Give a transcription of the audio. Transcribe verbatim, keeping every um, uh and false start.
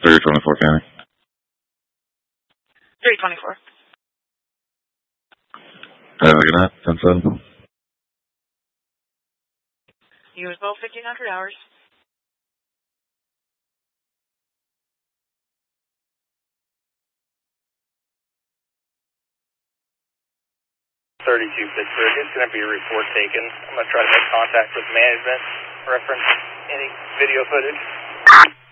three twenty-four, Fanny. three twenty-four. Have a good night. ten seven. You as well, fifteen hundred hours. thirty-two Pittsburgh. It's going to be a report taken. I'm going to try to make contact with management. Reference any video footage.